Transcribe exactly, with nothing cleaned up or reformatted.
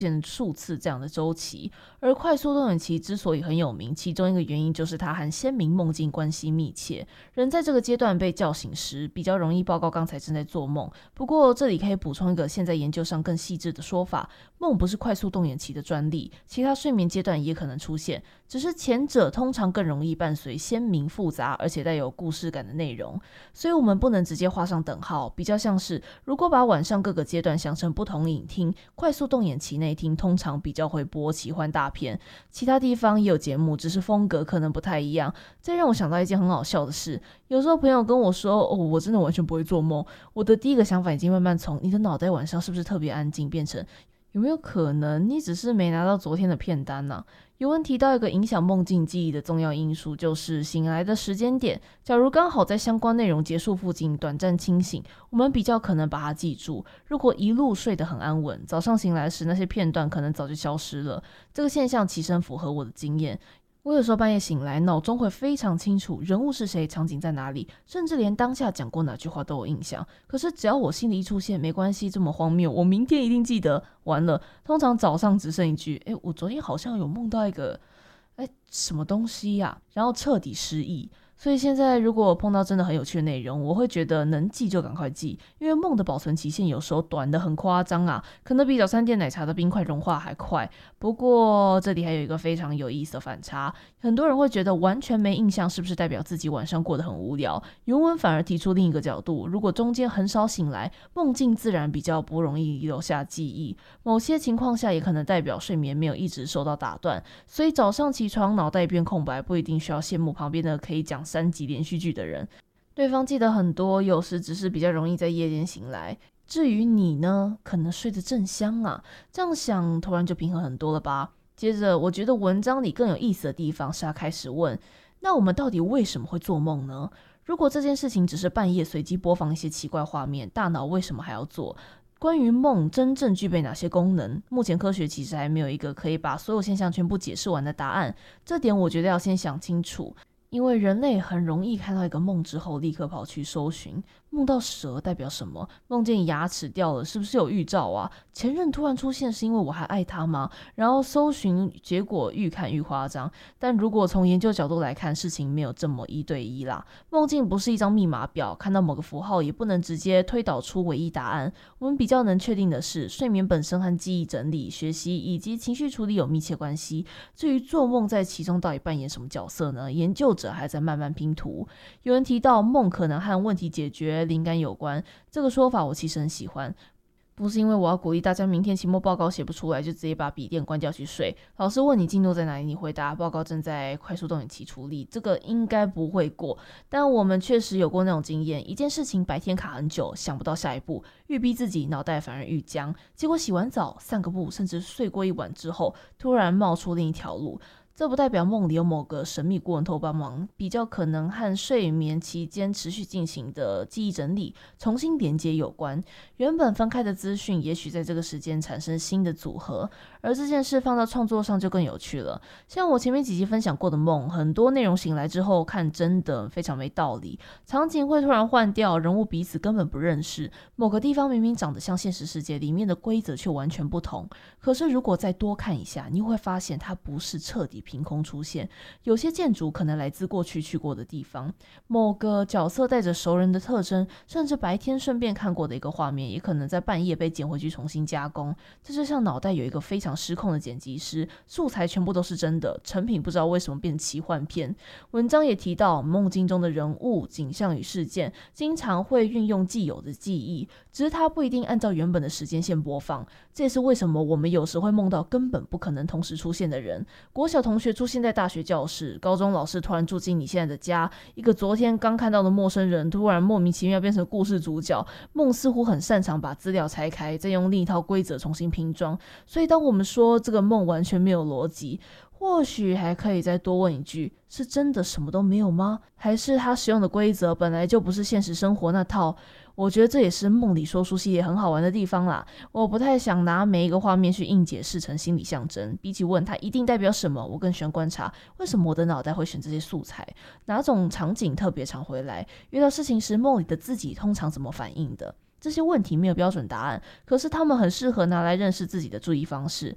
现数次这样的周期。而快速动眼期之所以很有名，其中一个原因就是它和鲜明梦境关系密切。人在这个阶段被叫醒时，比较容易报告刚才正在做梦。不过这里可以补充一个现在研究上更细致的说法，梦不是快速动眼期的专利，其他睡眠阶段也可能出现，只是前者通常更容易伴随鲜明复杂而且带有故事感的内容。所以我们不能直接画上等号，比较像是如果把晚上各个阶段想成不同影厅，快速动眼期那一厅通常比较会播奇幻大片，其他地方也有节目，只是风格可能不太一样。这让我想到一件很好笑的事，有时候朋友跟我说哦，我真的完全不会做梦，我的第一个想法已经慢慢从你的脑袋晚上是不是特别安静变成有没有可能你只是没拿到昨天的片单呢、啊？有人提到一个影响梦境记忆的重要因素，就是醒来的时间点。假如刚好在相关内容结束附近短暂清醒，我们比较可能把它记住。如果一路睡得很安稳，早上醒来时那些片段可能早就消失了。这个现象其实很符合我的经验。我有时候半夜醒来，脑中会非常清楚人物是谁，场景在哪里，甚至连当下讲过哪句话都有印象。可是只要我心里一出现，没关系，这么荒谬，我明天一定记得。完了，通常早上只剩一句，诶，我昨天好像有梦到一个，诶，什么东西呀、啊？然后彻底失忆。所以现在如果碰到真的很有趣的内容，我会觉得能记就赶快记，因为梦的保存期限有时候短的很夸张啊，可能比早餐店奶茶的冰块融化还快。不过这里还有一个非常有意思的反差，很多人会觉得完全没印象是不是代表自己晚上过得很无聊？原文反而提出另一个角度，如果中间很少醒来，梦境自然比较不容易留下记忆，某些情况下也可能代表睡眠没有一直受到打断，所以早上起床脑袋一片空白，不一定需要羡慕旁边的可以讲三集连续剧的人，对方记得很多，有时只是比较容易在夜间醒来。至于你呢，可能睡得正香啊，这样想突然就平衡很多了吧。接着我觉得文章里更有意思的地方是他开始问，那我们到底为什么会做梦呢？如果这件事情只是半夜随机播放一些奇怪画面，大脑为什么还要做？关于梦真正具备哪些功能，目前科学其实还没有一个可以把所有现象全部解释完的答案，这点我觉得要先想清楚。因为人类很容易看到一个梦之后立刻跑去搜寻，梦到蛇代表什么？梦见牙齿掉了是不是有预兆啊？前任突然出现是因为我还爱他吗？然后搜寻结果愈看愈夸张。但如果从研究角度来看，事情没有这么一对一啦。梦境不是一张密码表，看到某个符号也不能直接推导出唯一答案。我们比较能确定的是，睡眠本身和记忆整理、学习以及情绪处理有密切关系。至于做梦在其中到底扮演什么角色呢？研究者还在慢慢拼图。有人提到梦可能和问题解决、灵感有关，这个说法我其实很喜欢。不是因为我要鼓励大家明天期末报告写不出来就直接把笔电关掉去睡，老师问你进度在哪里，你回答报告正在快速动眼期处理，这个应该不会过。但我们确实有过那种经验，一件事情白天卡很久，想不到下一步，愈逼自己，脑袋反而愈僵，结果洗完澡、散个步，甚至睡过一晚之后，突然冒出另一条路。这不代表梦里有某个神秘顾问偷帮忙，比较可能和睡眠期间持续进行的记忆整理、重新连接有关。原本分开的资讯，也许在这个时间产生新的组合，而这件事放到创作上就更有趣了。像我前面几集分享过的梦，很多内容醒来之后看真的非常没道理，场景会突然换掉，人物彼此根本不认识，某个地方明明长得像现实世界里面的规则却完全不同。可是如果再多看一下，你会发现它不是彻底凭空出现，有些建筑可能来自过去去过的地方，某个角色带着熟人的特征，甚至白天顺便看过的一个画面，也可能在半夜被捡回去重新加工。这就像脑袋有一个非常失控的剪辑师，素材全部都是真的，成品不知道为什么变奇幻片。文章也提到，梦境中的人物、景象与事件经常会运用既有的记忆，只是它不一定按照原本的时间线播放。这也是为什么我们有时会梦到根本不可能同时出现的人。国小同学出现在大学教室，高中老师突然住进你现在的家，一个昨天刚看到的陌生人突然莫名其妙变成故事主角。梦似乎很擅长把资料拆开，再用另一套规则重新拼装。所以当我们说这个梦完全没有逻辑，或许还可以再多问一句，是真的什么都没有吗？还是他使用的规则本来就不是现实生活那套？我觉得这也是梦里说书系列很好玩的地方啦。我不太想拿每一个画面去硬解释成心理象征，比起问它一定代表什么，我更喜欢观察为什么我的脑袋会选这些素材，哪种场景特别常回来，遇到事情时梦里的自己通常怎么反应的。这些问题没有标准答案，可是他们很适合拿来认识自己的注意方式。